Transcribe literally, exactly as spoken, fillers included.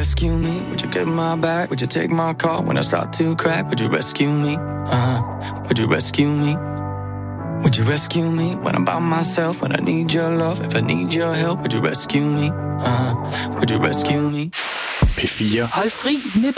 rescue me? Would you get my back? Would you take my call when I start to crack? Would you rescue me? Uh-huh. Would you rescue me? Would you rescue me when I'm by myself? When I need your love, if I need your help, would you rescue me? Uh-huh. Would you rescue me? P fire. Hold fri med